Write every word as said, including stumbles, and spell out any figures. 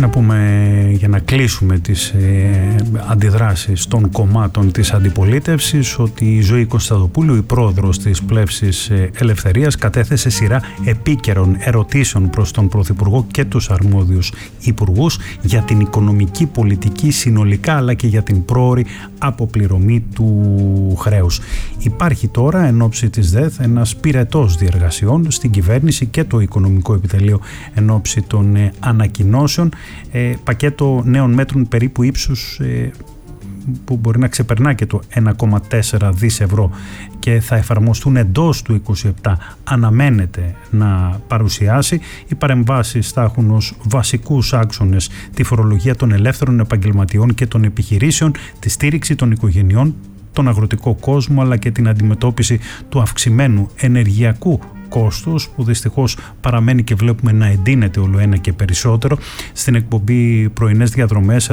να πούμε, για να κλείσουμε τις ε, αντιδράσεις των κομμάτων της αντιπολίτευσης, ότι η Ζωή Κωνσταντοπούλου, η πρόεδρος της Πλεύσης Ελευθερίας, κατέθεσε σειρά επίκαιρων ερωτήσεων προς τον Πρωθυπουργό και τους αρμόδιους υπουργούς για την οικονομική πολιτική συνολικά, αλλά και για την πρόωρη αποπληρωμή του χρέους. Υπάρχει τώρα εν ώψη της ΔΕΘ ένας πυρετός διεργασιών στην κυβέρνηση και το Οικονομικό Επιτελείο εν ώψη των ε, ανακοινώσεων, ε, πακέτο νέων μέτρων περίπου ύψους ε, που μπορεί να ξεπερνά και το ένα κόμμα τέσσερα δις ευρώ και θα εφαρμοστούν εντός του είκοσι επτά, αναμένεται να παρουσιάσει. Οι παρεμβάσεις θα έχουν ως βασικούς άξονες τη φορολογία των ελεύθερων επαγγελματιών και των επιχειρήσεων, τη στήριξη των οικογενειών, τον αγροτικό κόσμο, αλλά και την αντιμετώπιση του αυξημένου ενεργειακού κόστος, που δυστυχώς παραμένει και βλέπουμε να εντείνεται όλο ένα και περισσότερο. Στην εκπομπή Πρωινές Διαδρομές